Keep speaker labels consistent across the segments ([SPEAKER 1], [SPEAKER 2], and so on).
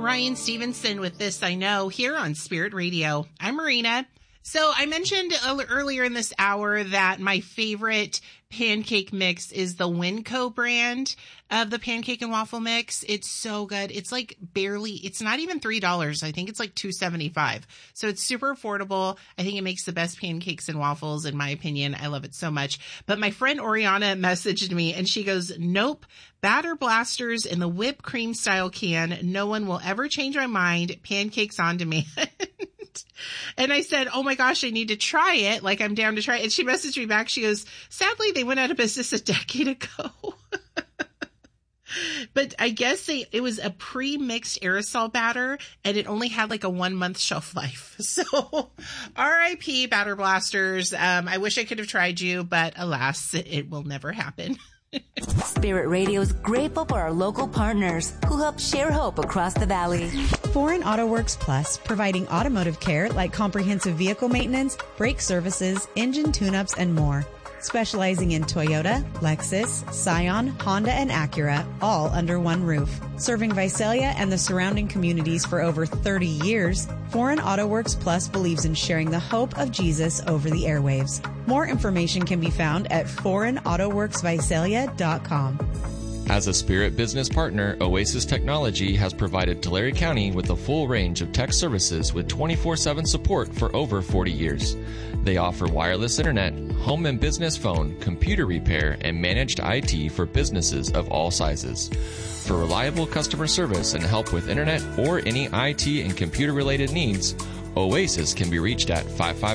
[SPEAKER 1] Ryan Stevenson with This I Know here on Spirit Radio. I'm Marina. So I mentioned earlier in this hour that my favorite pancake mix is the Winco brand of the pancake and waffle mix. It's so good. It's like it's not even $3. I think it's like $2.75. So it's super affordable. I think it makes the best pancakes and waffles, in my opinion. I love it so much. But my friend Oriana messaged me and she goes, nope, batter blasters in the whipped cream style can. No one will ever change my mind. Pancakes on demand. And I said, oh my gosh, I need to try it. Like, I'm down to try it. And she messaged me back. She goes, sadly, they went out of business a decade ago. But I guess it was a pre-mixed aerosol batter and it only had like a 1-month shelf life. So RIP Batter Blasters. I wish I could have tried you, but alas, it will never happen.
[SPEAKER 2] Spirit Radio is grateful for our local partners who help share hope across the valley.
[SPEAKER 3] Foreign Auto Works Plus, providing automotive care like comprehensive vehicle maintenance, brake services, engine tune-ups, and more. Specializing in Toyota, Lexus, Scion, Honda, and Acura, all under one roof. Serving Visalia and the surrounding communities for over 30 years, Foreign Auto Works Plus believes in sharing the hope of Jesus over the airwaves. More information can be found at foreignautoworksvisalia.com.
[SPEAKER 4] As a Spirit business partner, Oasis Technology has provided Tulare County with a full range of tech services with 24/7 support for over 40 years. They offer wireless internet, home and business phone, computer repair, and managed IT for businesses of all sizes. For reliable customer service and help with internet or any IT and computer-related needs, Oasis can be reached at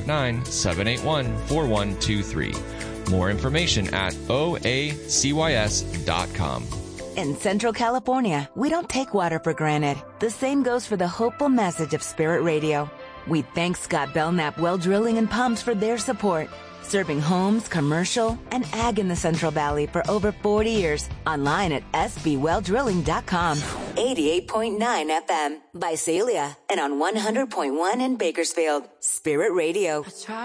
[SPEAKER 4] 559-781-4123. More information at oacys.com.
[SPEAKER 2] In Central California, we don't take water for granted. The same goes for the hopeful message of Spirit Radio. We thank Scott Belknap Well Drilling and Pumps for their support. Serving homes, commercial, and ag in the Central Valley for over 40 years. Online at sbwelldrilling.com. 88.9 FM, Visalia, and on 100.1 in Bakersfield. Spirit Radio.